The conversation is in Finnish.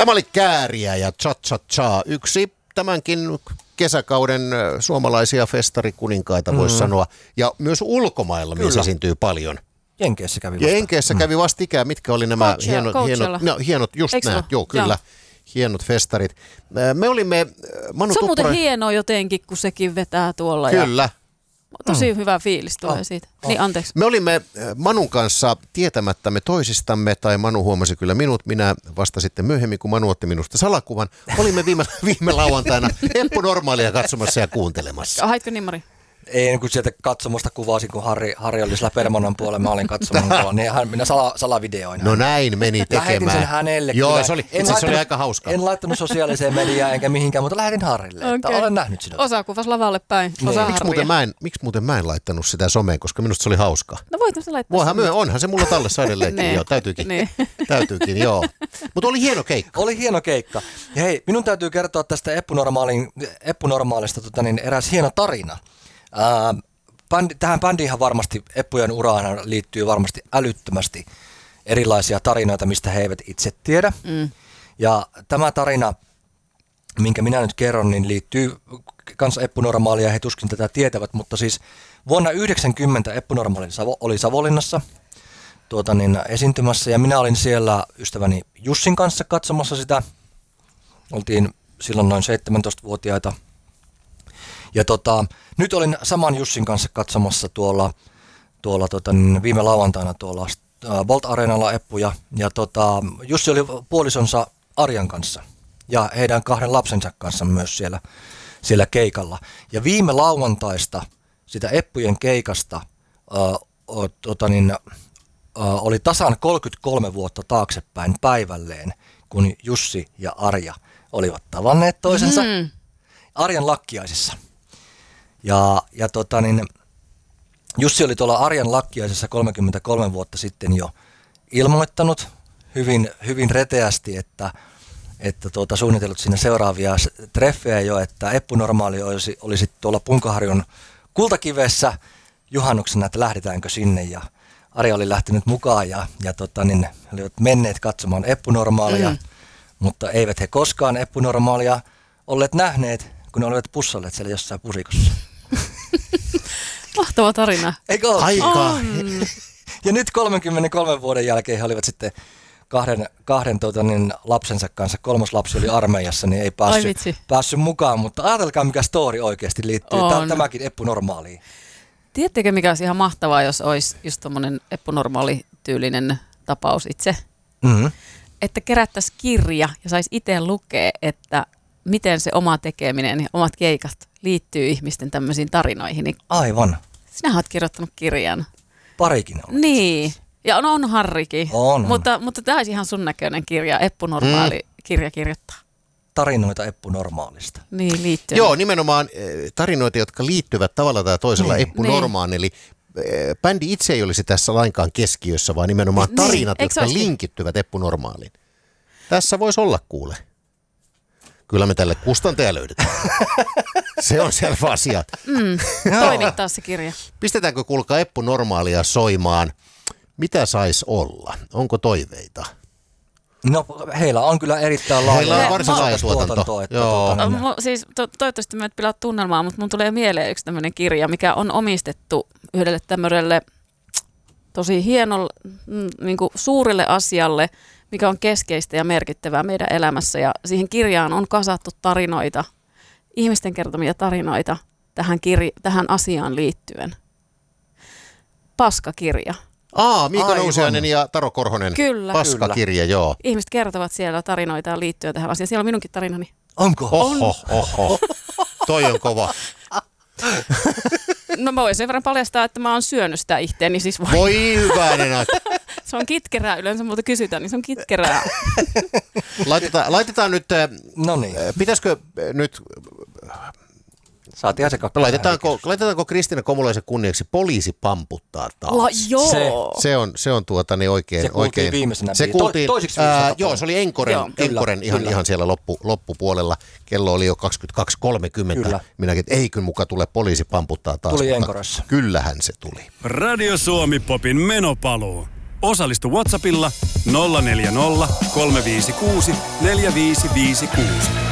Tämä oli Kääriä ja Cha-Cha-Cha. Yksi tämänkin kesäkauden suomalaisia festarikuninkaita voisi sanoa. Ja myös ulkomailla mies esiintyy paljon. Jenkeissä kävi vasta. Ja Jenkeissä kävi vastikään. Mitkä oli nämä hienot, just nämä, joo kyllä. Hienot festarit. Me olimme Manu Se on muuten hienoa jotenkin, kun sekin vetää tuolla. Kyllä. Ja tosi hyvä fiilis tulee siitä. Niin, anteeksi. Me olimme Manun kanssa tietämättämme toisistamme, tai Manu huomasi kyllä minut, minä vasta sitten myöhemmin, kun Manu otti minusta salakuvan. Olimme viime lauantaina Eppu Normaalia katsomassa ja kuuntelemassa. Haitko Nimmari? Ei, kun sieltä katsomosta kuvasin, kun Harri oli sillä Permonan puolella, mä olin katsomassa tuolla, niin minä salavideoin. No näin meni tekemään. Lähetin sen hänelle. Joo, kyllä. se oli aika hauskaa. En laittanut sosiaaliseen mediaan enkä mihinkään, mutta lähetin Harrille, että olen nähnyt sinut. Osa kuvasi lavalle päin, osa Harria. Miksi muuten mä en laittanut sitä someen, koska minusta se oli hauskaa. No voit se laittaa. Onhan se mulla tallessa edelleenkin, joo, täytyykin, joo. Mutta oli hieno keikka. Oli hieno keikka. Ja hei, minun täytyy kertoa tästä Eppu Normaalista eräs hieno tarina. Tähän bändiinhän varmasti, Eppujen uraan liittyy varmasti älyttömästi erilaisia tarinoita, mistä he eivät itse tiedä. Ja tämä tarina, minkä minä nyt kerron, niin liittyy kanssa Eppu Normaalia, he tuskin tätä tietävät, mutta siis vuonna 1990 Eppu Normaali oli Savonlinnassa esiintymässä ja minä olin siellä ystäväni Jussin kanssa katsomassa sitä. Oltiin silloin noin 17-vuotiaita. Ja nyt olin saman Jussin kanssa katsomassa tuolla viime lauantaina tuolla Volt-areenalla Eppuja. Ja Jussi oli puolisonsa Arjan kanssa ja heidän 2 lapsensa kanssa myös siellä keikalla. Ja viime lauantaista sitä Eppujen keikasta oli tasan 33 vuotta taaksepäin päivälleen, kun Jussi ja Arja olivat tavanneet toisensa Arjan lakkiaisissa. Ja Jussi oli tuolla Arjan lakkiaisessa 33 vuotta sitten jo ilmoittanut hyvin reteästi, että suunnitellut sinne seuraavia treffejä jo, että Eppu Normaali olisi tuolla Punkaharjun Kultakivessä juhannuksena, että lähdetäänkö sinne. Ja Arja oli lähtenyt mukaan ja olivat menneet katsomaan Eppu Normaalia, mutta eivät he koskaan Eppu Normaalia olleet nähneet, kun ne olivat pussalleet siellä jossain pusikossa. Mahtava tarina. Eikö ole? Aika. Ja nyt 33 vuoden jälkeen he olivat sitten kahden lapsensa kanssa. 3. lapsi oli armeijassa, niin ei päässyt mukaan. Mutta ajatelkaa, mikä story oikeasti liittyy tämäkin Eppu Normaaliin. Tiedättekö, mikä olisi ihan mahtavaa, jos olisi just tommoinen Eppu Normaali-tyylinen tapaus itse? Mm-hmm. Että kerättäisiin kirja ja saisi itse lukea, että miten se oma tekeminen ja omat keikat liittyy ihmisten tämmöisiin tarinoihin. Niin aivan. Sinä olet kirjoittanut kirjan. Parikin on. Niin. Ja on Harrikin. On. Mutta tämä olisi ihan sun näköinen kirja, Eppu Normaali kirja kirjoittaa. Tarinoita Eppu Normaalista. Niin, liittyy. Joo, nimenomaan tarinoita, jotka liittyvät tavalla tai toisella Eppu Normaaliin. Eli bändi itse ei olisi tässä lainkaan keskiössä, vaan nimenomaan tarinat, jotka linkittyvät Eppu Normaaliin. Tässä voisi olla kuule. Kyllä me tälle kustantaja löydetään. Se on selvä asia. Toimittaa se kirja. Pistetäänkö kuulkaa Eppu Normaalia soimaan? Mitä saisi olla? Onko toiveita? No heillä on kyllä erittäin laaja. Heillä on varsin laaja tuotanto. Siis toivottavasti me et pilaa tunnelmaa, mutta mun tulee mieleen yksi tämmöinen kirja, mikä on omistettu yhdelle tämmöiselle tosi hienolle, niin kuin suurelle asialle, mikä on keskeistä ja merkittävää meidän elämässä. Ja siihen kirjaan on kasattu tarinoita, ihmisten kertomia tarinoita tähän asiaan liittyen. Paskakirja. Miika Nousiainen ja Taro Korhonen. Kyllä. Paskakirja, joo. Ihmiset kertovat siellä tarinoita liittyen tähän asiaan. Siellä on minunkin tarinani. Onko? Oho. Toi on kova. No mä voin sen verran paljastaa, että mä oon syönyt sitä itteeni. Siis voi hyvänen aika. Se on kitkerää yleensä, mutta kysytään, niin se on kitkerää. Laitetaan nyt, pitäisikö nyt... Saatiin se kakka. Laitetaanko Kristiina Komulaisen kunniaksi poliisi pamputtaa taas? Joo. Se on oikein. Se kuultiin viimeisenä. Toisiksi joo, se oli Enkoren ihan siellä loppupuolella. Kello oli jo 22.30. Minäkin, että ei kyllä muka tule poliisi pamputtaa taas. Tuli Enkorassa. Kyllähän se tuli. Radio Suomi Popin menopaluu. Osallistu WhatsAppilla 040 356 4556.